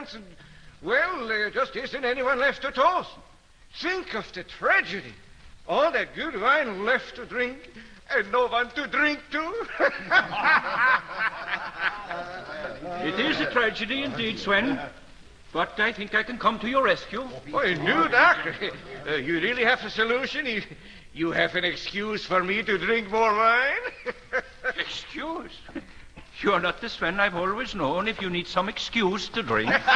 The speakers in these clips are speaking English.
chance, and, well, there just isn't anyone left to toast. Think of the tragedy. All that good wine left to drink, and no one to drink to. It is a tragedy indeed, Sven. But I think I can come to your rescue. Why, new doctor, you really have a solution? You have an excuse for me to drink more wine? Excuse? You're not the Sven I've always known if you need some excuse to drink. But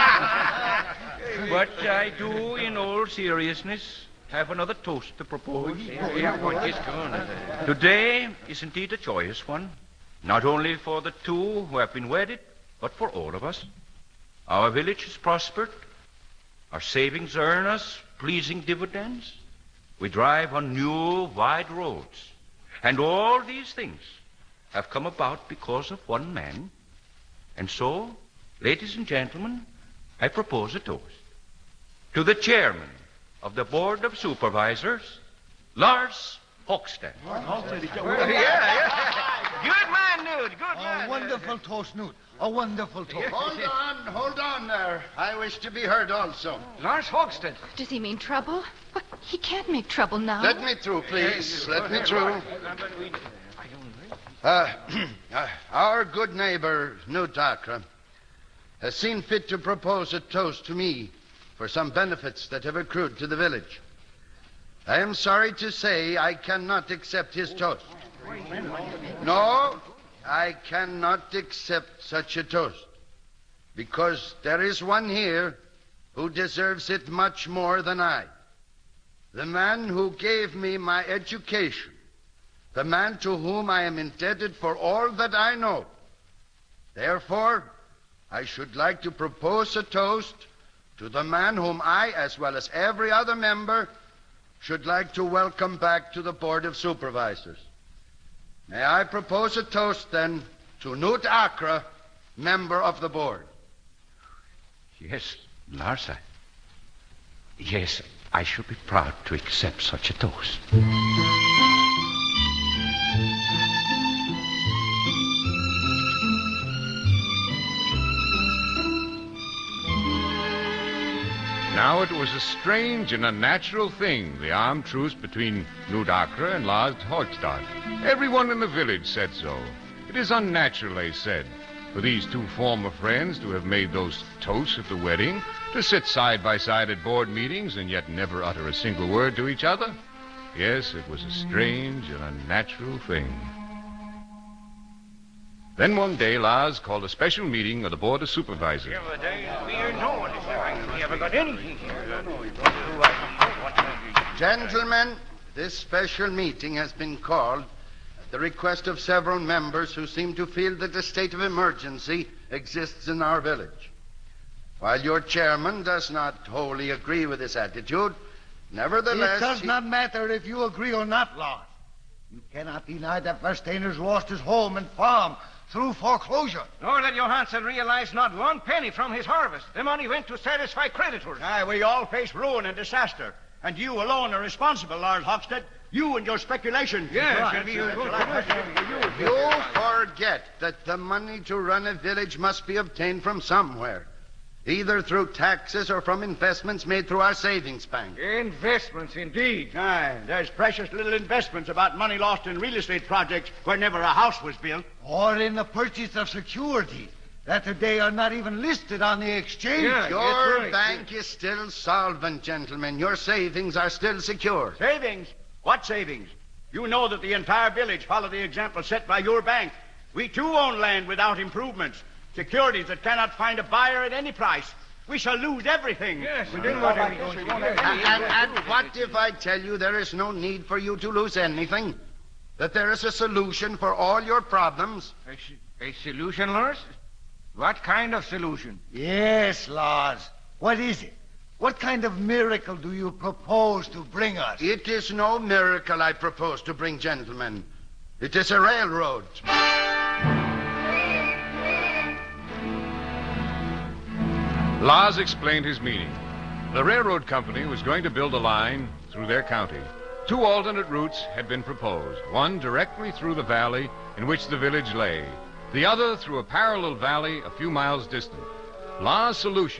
I do, in all seriousness, have another toast to propose. Today is indeed a joyous one, not only for the two who have been wedded, but for all of us. Our village has prospered. Our savings earn us pleasing dividends. We drive on new, wide roads. And all these things have come about because of one man. And so, ladies and gentlemen, I propose a toast to the chairman of the Board of Supervisors, Lars Hochstedt. Good man, Newt. Good man. A wonderful toast, Newt. A wonderful toast. Hold on there. I wish to be heard also. Lars Hochstedt. Does he mean trouble? What? He can't make trouble now. Let me through, please. Let me through. Our good neighbor, Newt Acra, has seen fit to propose a toast to me for some benefits that have accrued to the village. I am sorry to say I cannot accept his toast. No, I cannot accept such a toast, because there is one here who deserves it much more than I. The man who gave me my education, the man to whom I am indebted for all that I know. Therefore, I should like to propose a toast to the man whom I, as well as every other member, should like to welcome back to the Board of Supervisors. May I propose a toast, then, to Newt Acra, member of the board? Yes, Lars, I should be proud to accept such a toast. Now it was a strange and unnatural thing, the armed truce between Newt Acra and Lars Hochstedt. Everyone in the village said so. It is unnatural, they said, for these two former friends to have made those toasts at the wedding, to sit side by side at board meetings and yet never utter a single word to each other. Yes, it was a strange and unnatural thing. Then one day, Lars called a special meeting of the Board of Supervisors. Gentlemen, this special meeting has been called at the request of several members who seem to feel that a state of emergency exists in our village. While your chairman does not wholly agree with this attitude, nevertheless... It does not matter if you agree or not, Lord. You cannot deny that Versteiner's lost his home and farm through foreclosure. Nor that Johansson realized not one penny from his harvest. The money went to satisfy creditors. Aye, we all face ruin and disaster. And you alone are responsible, Lars Hochstedt. You and your speculation. Yes. Right. You forget that the money to run a village must be obtained from somewhere, either through taxes or from investments made through our savings bank. Investments, indeed. Aye, there's precious little investments about money lost in real estate projects where never a house was built. Or in the purchase of securities that today are not even listed on the exchange. Yeah. Your bank is still solvent, gentlemen. Your savings are still secure. Savings? What savings? You know that the entire village followed the example set by your bank. We too own land without improvements. Securities that cannot find a buyer at any price. We shall lose everything. Yes, we didn't want anything. And what if I tell you there is no need for you to lose anything? That there is a solution for all your problems? A solution, Lars? What kind of solution? Yes, Lars. What is it? What kind of miracle do you propose to bring us? It is no miracle I propose to bring, gentlemen. It is a railroad. Lars explained his meaning. The railroad company was going to build a line through their county. Two alternate routes had been proposed, one directly through the valley in which the village lay, the other through a parallel valley a few miles distant. Lars' solution